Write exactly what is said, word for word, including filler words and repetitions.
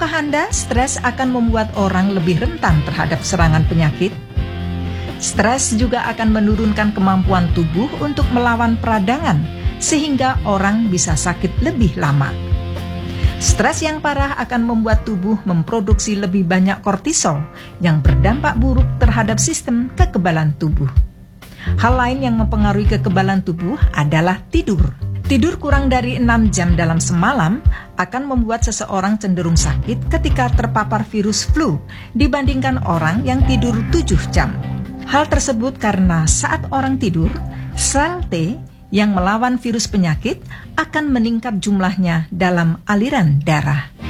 Tahukah Anda, stres akan membuat orang lebih rentan terhadap serangan penyakit? Stres juga akan menurunkan kemampuan tubuh untuk melawan peradangan, sehingga orang bisa sakit lebih lama. Stres yang parah akan membuat tubuh memproduksi lebih banyak kortisol yang berdampak buruk terhadap sistem kekebalan tubuh. Hal lain yang mempengaruhi kekebalan tubuh adalah tidur. Tidur kurang dari enam jam dalam semalam akan membuat seseorang cenderung sakit ketika terpapar virus flu dibandingkan orang yang tidur tujuh jam. Hal tersebut karena saat orang tidur, sel T yang melawan virus penyakit akan meningkat jumlahnya dalam aliran darah.